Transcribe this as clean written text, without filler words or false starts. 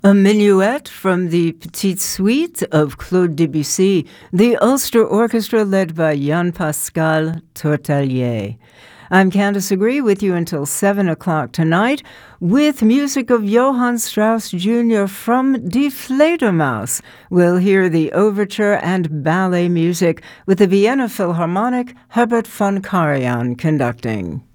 A minuet from the Petite Suite of Claude Debussy, the Ulster Orchestra led by Jean-Pascal Tortelier. I'm Candice Agree with you until 7 o'clock tonight with music of Johann Strauss Jr. from Die Fledermaus. We'll hear the overture and ballet music with the Vienna Philharmonic, Herbert von Karajan conducting.